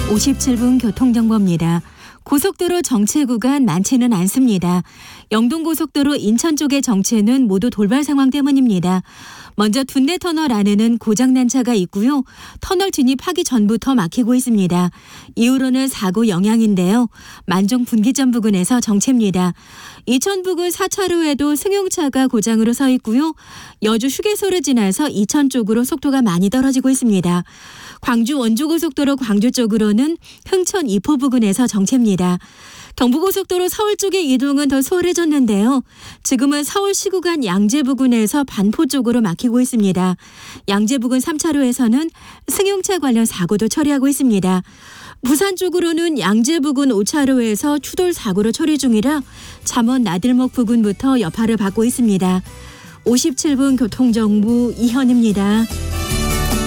57분 교통정보입니다. 고속도로 정체 구간 많지는 않습니다. 영동고속도로 인천 쪽의 정체는 모두 돌발 상황 때문입니다. 먼저 둔내터널 안에는 고장난 차가 있고요. 터널 진입하기 전부터 막히고 있습니다. 이후로는 사고 영향인데요. 만종 분기점 부근에서 정체입니다. 이천 부근 4차로에도 승용차가 고장으로 서 있고요. 여주 휴게소를 지나서 이천 쪽으로 속도가 많이 떨어지고 있습니다. 광주 원주고속도로 광주 쪽으로는 흥천 이포 부근에서 정체입니다. 경부고속도로 서울 쪽의 이동은 더 수월해졌는데요. 지금은 서울시 구간 양재 부근에서 반포 쪽으로 막히고 있습니다. 양재 부근 3차로에서는 승용차 관련 사고도 처리하고 있습니다. 부산 쪽으로는 양재 부근 5차로에서 추돌 사고로 처리 중이라 잠원 나들목 부근부터 여파를 받고 있습니다. 57분 교통정보 이현입니다.